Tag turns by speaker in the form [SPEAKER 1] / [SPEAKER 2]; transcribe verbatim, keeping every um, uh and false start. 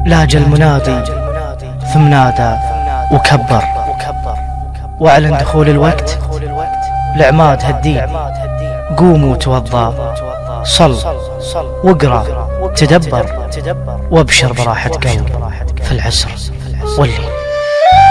[SPEAKER 1] لاج المنادي ثم نادى وكبر وأعلن دخول الوقت لعماد هالدين. قوموا توضى، صل واقرأ تدبر، وابشر براحة قلب في العسر والليل.